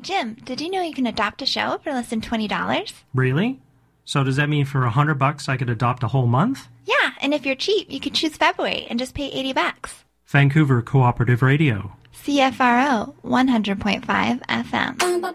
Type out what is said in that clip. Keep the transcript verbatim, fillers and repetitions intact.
Jim, did you know you can adopt a show for less than twenty dollars? Really? So does that mean for a hundred bucks I could adopt a whole month? Yeah, and if you're cheap, you could choose February and just pay eighty bucks. Vancouver Cooperative Radio. C F R O one hundred point five F M.